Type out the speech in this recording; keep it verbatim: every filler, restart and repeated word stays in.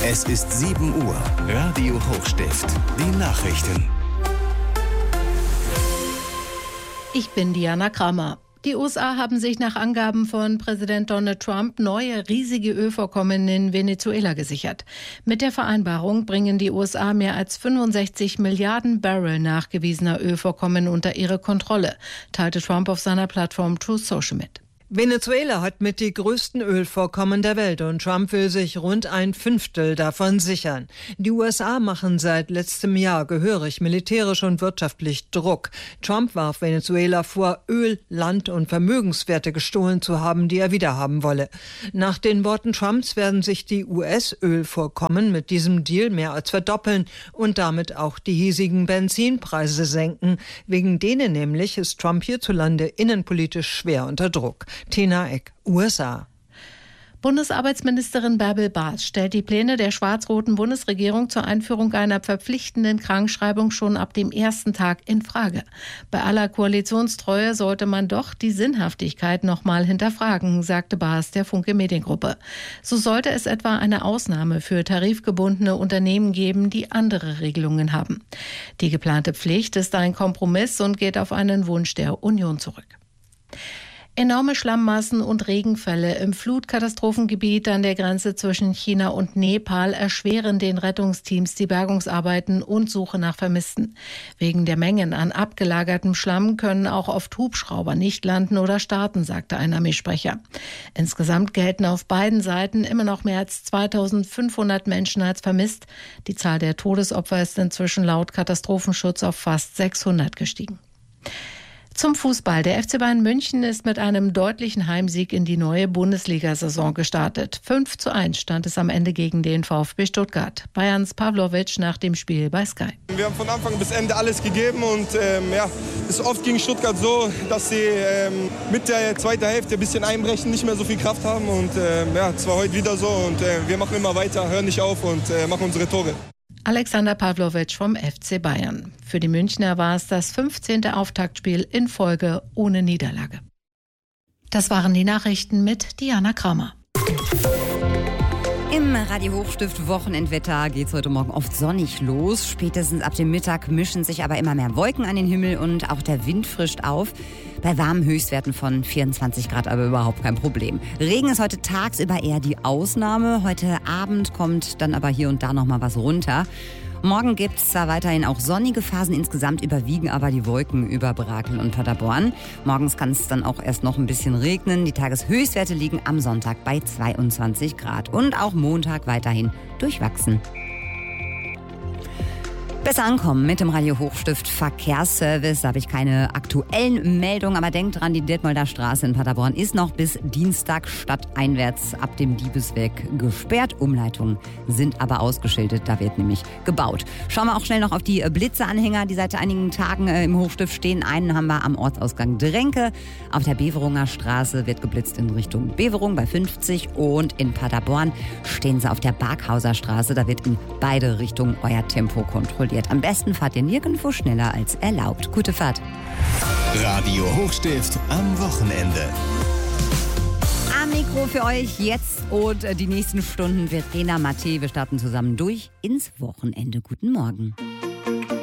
Es ist sieben Uhr. Radio Hochstift. Die Nachrichten. Ich bin Diana Kramer. Die U S A haben sich nach Angaben von Präsident Donald Trump neue riesige Ölvorkommen in Venezuela gesichert. Mit der Vereinbarung bringen die U S A mehr als fünfundsechzig Milliarden Barrel nachgewiesener Ölvorkommen unter ihre Kontrolle, teilte Trump auf seiner Plattform Truth Social mit. Venezuela hat mit die größten Ölvorkommen der Welt und Trump will sich rund ein Fünftel davon sichern. Die U S A machen seit letztem Jahr gehörig militärisch und wirtschaftlich Druck. Trump warf Venezuela vor, Öl, Land und Vermögenswerte gestohlen zu haben, die er wiederhaben wolle. Nach den Worten Trumps werden sich die U S-Ölvorkommen mit diesem Deal mehr als verdoppeln und damit auch die hiesigen Benzinpreise senken. Wegen denen nämlich ist Trump hierzulande innenpolitisch schwer unter Druck. Tina Eck, U S A. Bundesarbeitsministerin Bärbel Baas stellt die Pläne der schwarz-roten Bundesregierung zur Einführung einer verpflichtenden Krankschreibung schon ab dem ersten Tag in Frage. Bei aller Koalitionstreue sollte man doch die Sinnhaftigkeit noch mal hinterfragen, sagte Baas der Funke Mediengruppe. So sollte es etwa eine Ausnahme für tarifgebundene Unternehmen geben, die andere Regelungen haben. Die geplante Pflicht ist ein Kompromiss und geht auf einen Wunsch der Union zurück. Enorme Schlammmassen und Regenfälle im Flutkatastrophengebiet an der Grenze zwischen China und Nepal erschweren den Rettungsteams die Bergungsarbeiten und Suche nach Vermissten. Wegen der Mengen an abgelagertem Schlamm können auch oft Hubschrauber nicht landen oder starten, sagte ein Armeesprecher. Insgesamt gelten auf beiden Seiten immer noch mehr als zweitausendfünfhundert Menschen als vermisst. Die Zahl der Todesopfer ist inzwischen laut Katastrophenschutz auf fast sechshundert gestiegen. Zum Fußball. Der F C Bayern München ist mit einem deutlichen Heimsieg in die neue Bundesliga-Saison gestartet. fünf zu eins stand es am Ende gegen den VfB Stuttgart. Bayerns Pavlovic nach dem Spiel bei Sky. Wir haben von Anfang bis Ende alles gegeben und ähm, ja, es ist oft gegen Stuttgart so, dass sie ähm, mit der zweiten Hälfte ein bisschen einbrechen, nicht mehr so viel Kraft haben und ähm, ja, es war heute wieder so und äh, wir machen immer weiter, hören nicht auf und äh, machen unsere Tore. Alexander Pavlovic vom F C Bayern. Für die Münchner war es das fünfzehnte Auftaktspiel in Folge ohne Niederlage. Das waren die Nachrichten mit Diana Kramer. Im Radio Hochstift Wochenendwetter geht's heute Morgen oft sonnig los. Spätestens ab dem Mittag mischen sich aber immer mehr Wolken an den Himmel und auch der Wind frischt auf. Bei warmen Höchstwerten von vierundzwanzig Grad aber überhaupt kein Problem. Regen ist heute tagsüber eher die Ausnahme. Heute Abend kommt dann aber hier und da noch mal was runter. Morgen gibt es zwar weiterhin auch sonnige Phasen, insgesamt überwiegen aber die Wolken über Brakel und Paderborn. Morgens kann es dann auch erst noch ein bisschen regnen. Die Tageshöchstwerte liegen am Sonntag bei zweiundzwanzig Grad und auch Montag weiterhin durchwachsen. Besser ankommen mit dem Radio Hochstift Verkehrsservice. Da habe ich keine aktuellen Meldungen, aber denkt dran, die Detmolder Straße in Paderborn ist noch bis Dienstag stadteinwärts ab dem Diebesweg gesperrt. Umleitungen sind aber ausgeschildert, da wird nämlich gebaut. Schauen wir auch schnell noch auf die Blitzeanhänger, die seit einigen Tagen im Hochstift stehen. Einen haben wir am Ortsausgang Drenke. Auf der Beverunger Straße wird geblitzt in Richtung Beverung bei fünfzig und in Paderborn stehen sie auf der Barkhauser Straße. Da wird in beide Richtungen euer Tempo kontrolliert. Am besten fahrt ihr nirgendwo schneller als erlaubt. Gute Fahrt. Radio Hochstift am Wochenende. Am Mikro für euch jetzt und die nächsten Stunden Verena Matte. Wir starten zusammen durch ins Wochenende. Guten Morgen.